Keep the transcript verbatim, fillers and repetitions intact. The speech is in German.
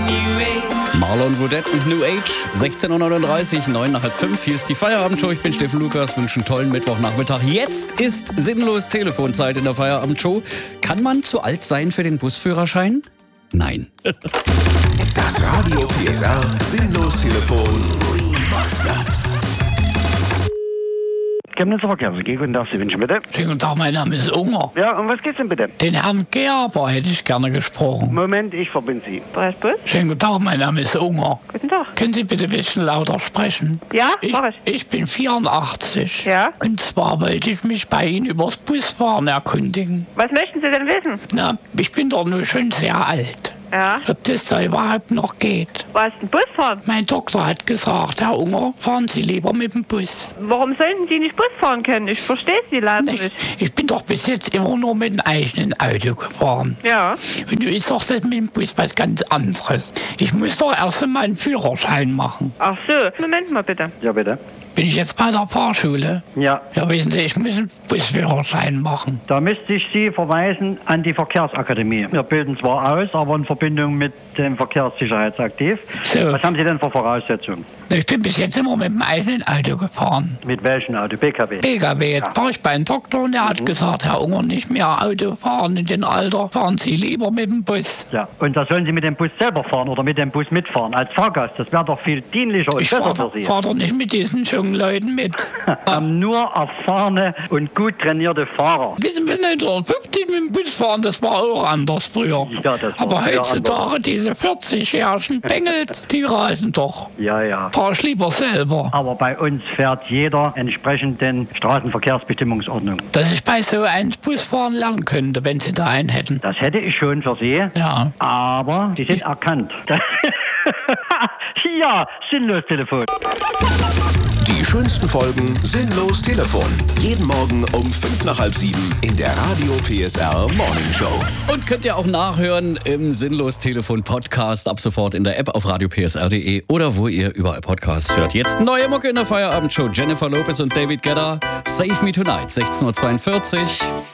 New Age. Marlon Woodette und New Age, sechzehn Uhr neununddreißig, neun nach halb fünf. Hier ist die Feierabendshow. Ich bin Steffen Lukas, wünsche einen tollen Mittwochnachmittag. Jetzt ist sinnlos Telefonzeit in der Feierabendshow. Kann man zu alt sein für den Busführerschein? Nein. Das Radio P S R Sinnlos Telefon Remastered. Chemnitzer Verkehrs-A G, guten Tag, Sie wünschen bitte. Schönen guten Tag, mein Name ist Unger. Ja, um was geht's denn bitte? Den Herrn Gerber hätte ich gerne gesprochen. Moment, ich verbinde Sie. Preisbus? Schönen guten Tag, mein Name ist Unger. Guten Tag. Können Sie bitte ein bisschen lauter sprechen? Ja, Ich, mach ich. ich bin vierundachtzig. Ja? Und zwar wollte ich mich bei Ihnen übers Busfahren erkundigen. Was möchten Sie denn wissen? Na, ich bin doch nur schon sehr alt. Ja? Ob das da überhaupt noch geht? Was, ein Bus fahren? Mein Doktor hat gesagt, Herr Unger, fahren Sie lieber mit dem Bus. Warum sollten Sie nicht Bus fahren können? Ich verstehe Sie leider Nicht? nicht. Ich bin doch bis jetzt immer nur mit dem eigenen Auto gefahren. Ja. Und du ist doch das mit dem Bus was ganz anderes. Ich muss doch erst einmal einen Führerschein machen. Ach so. Moment mal bitte. Ja, bitte. Bin ich jetzt bei der Fahrschule? Ja, Ja, wissen Sie, ich muss einen Busführerschein machen. da müsste ich Sie verweisen an die Verkehrsakademie. Wir bilden zwar aus, aber in Verbindung mit dem Verkehrssicherheitsaktiv. So. Was haben Sie denn für Voraussetzungen? Ich bin bis jetzt immer mit dem eigenen Auto gefahren. Mit welchem Auto? B K W? P K W. Jetzt Ja. war ich beim Doktor und der hat gesagt, Herr Unger, nicht mehr Auto fahren in dem Alter. Fahren Sie lieber mit dem Bus. Ja, und da sollen Sie mit dem Bus selber fahren oder mit dem Bus mitfahren als Fahrgast. Das wäre doch viel dienlicher und Ich besser fahre für Sie. fahr doch nicht mit diesen jungen Leuten mit. Haben nur erfahrene und gut trainierte Fahrer. Wissen wir neunzehnhundertfünfzig mit dem Bus fahren, das war auch anders früher. Ja, das war Aber früher heutzutage, diese vierzigjährigen Bengels, die reisen doch. Ja, ja. Fahr ich lieber selber. Aber bei uns fährt jeder entsprechend den Straßenverkehrsbestimmungsordnung. Dass ich bei so einem Bus fahren lernen könnte, wenn Sie da einen hätten. Das hätte ich schon für Sie, Ja. aber Sie sind erkannt. Ja, sinnlos Telefon. Die schönsten Folgen Sinnlos Telefon. Jeden Morgen um fünf nach halb sieben in der Radio P S R Morning Show. Und könnt ihr auch nachhören im Sinnlos Telefon Podcast ab sofort in der App auf radio p s r punkt d e oder wo ihr überall Podcasts hört. Jetzt neue Mucke in der Feierabendshow. Jennifer Lopez und David Guetta. Save Me Tonight, sechzehn Uhr zweiundvierzig.